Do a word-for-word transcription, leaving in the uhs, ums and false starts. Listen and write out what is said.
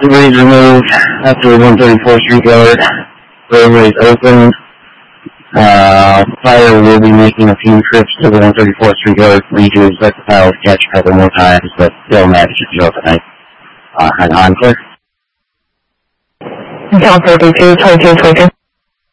Debris removed after one thirty-fourth Street Yard. Roadway is open. Uh, fire will be making a few trips to the one thirty-fourth Street Yard. We do expect the power to catch a couple more times, but they'll manage to show tonight. Uh, and I'm clear. Count thirty-two, twenty-two, twenty-two.